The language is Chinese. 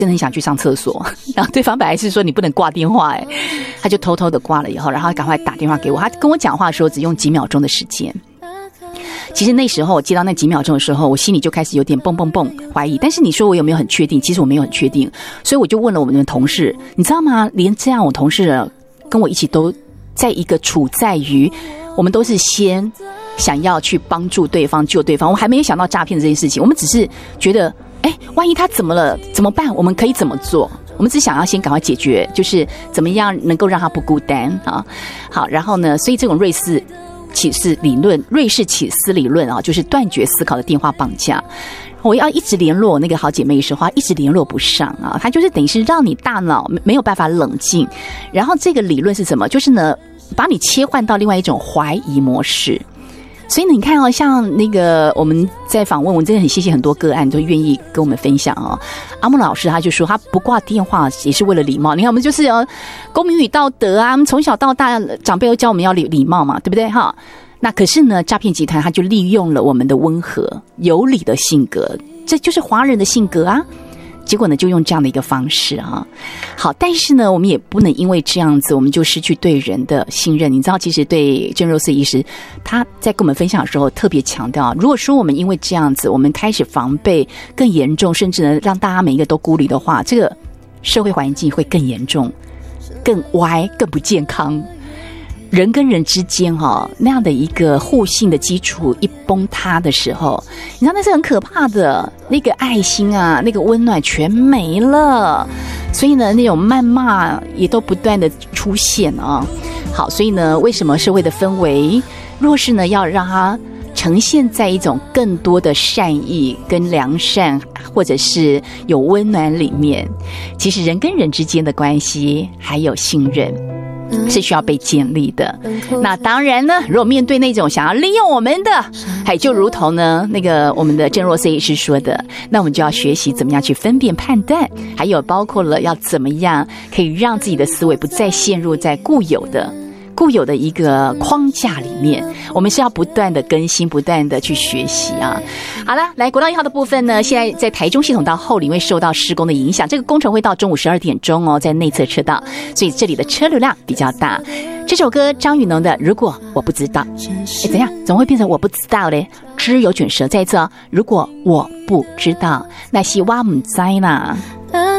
真的很想去上厕所，然后对方本来是说你不能挂电话，他就偷偷的挂了以后，然后赶快打电话给我。他跟我讲话的时候只用几秒钟的时间。其实那时候我接到那几秒钟的时候，我心里就开始有点蹦蹦蹦怀疑。但是你说我有没有很确定？其实我没有很确定，所以我就问了我们的同事，你知道吗？连这样我同事跟我一起都在一个处在于我们都是先想要去帮助对方救对方，我还没有想到诈骗这件事情，我们只是觉得万一他怎么了怎么办，我们可以怎么做，我们只想要先赶快解决，就是怎么样能够让他不孤单啊。好，然后呢，所以这种瑞士起司理论啊，就是断绝思考的电话绑架。我要一直联络那个好姐妹的时候，一直联络不上啊，它就是等于是让你大脑没有办法冷静。然后这个理论是什么？就是呢，把你切换到另外一种怀疑模式。所以你看像那个我们在访问，我真的很谢谢很多个案都愿意跟我们分享哦。阿木老师他就说他不挂电话也是为了礼貌。你看我们就是公民与道德啊，我们从小到大长辈都教我们要礼貌嘛，对不对哈？那可是呢，诈骗集团他就利用了我们的温和有礼的性格，这就是华人的性格啊。结果呢，就用这样的一个方式啊。好，但是呢，我们也不能因为这样子，我们就失去对人的信任。你知道，其实对郑若思医师，他在跟我们分享的时候特别强调，如果说我们因为这样子，我们开始防备更严重，甚至呢让大家每一个都孤立的话，这个社会环境会更严重、更歪、更不健康。人跟人之间那样的一个互信的基础一崩塌的时候，你知道那是很可怕的，那个爱心啊，那个温暖全没了。所以呢，那种谩骂也都不断的出现啊。好，所以呢，为什么社会的氛围若是呢要让它呈现在一种更多的善意跟良善，或者是有温暖里面，其实人跟人之间的关系还有信任是需要被建立的。那当然呢，如果面对那种想要利用我们的，还就如同呢那个我们的郑若思医师说的，那我们就要学习怎么样去分辨判断，还有包括了要怎么样可以让自己的思维不再陷入在固有的一个框架里面，我们是要不断的更新，不断的去学习啊。好了，来国道1号的部分呢，现在在台中系统道后里，因为受到施工的影响，这个工程会到中午12点钟哦，在内侧车道，所以这里的车流量比较大。这首歌张雨农的《如果我不知道》，怎样？怎么会变成我不知道嘞？知有卷舌，再一次如果我不知道，那是我不知啦。